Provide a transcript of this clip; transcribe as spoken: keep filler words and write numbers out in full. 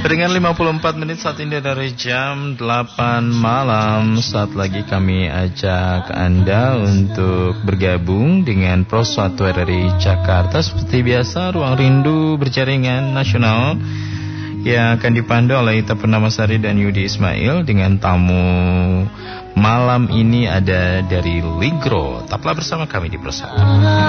Dengan lima puluh empat menit saat ini dari jam delapan malam. Saat lagi kami ajak Anda untuk bergabung dengan Pro satu R R I Jakarta. Seperti biasa, Ruang Rindu Berjaringan Nasional yang akan dipandu oleh Ita Purnamasari dan Yudi Ismail. Dengan tamu malam ini ada dari Ligro. Tetaplah bersama kami di Pro satu.